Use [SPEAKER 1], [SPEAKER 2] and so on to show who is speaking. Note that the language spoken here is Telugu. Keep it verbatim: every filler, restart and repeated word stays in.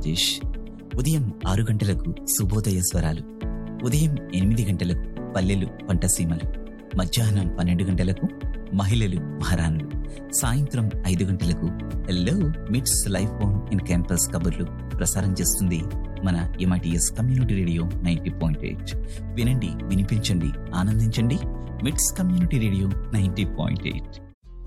[SPEAKER 1] రాజేష్. ఉదయం ఆరు గంటలకు శుభోదయ స్వరాలు, ఉదయం ఎనిమిది గంటలకు పల్లెలు పంటసీమలు, మధ్యాహ్నం పన్నెండు గంటలకు మహిళలు మహారాణులు, సాయంత్రం ఐదు గంటలకు హెల్లో మిట్స్ లైఫ్ ఆన్ ఇన్ క్యాంపస్ కబుర్లు ప్రసారం చేస్తుంది మన MITS community radio ninety point eight. వినండి, వినిపించండి, ఆనందించండి. మిట్స్ community radio ninety point eight.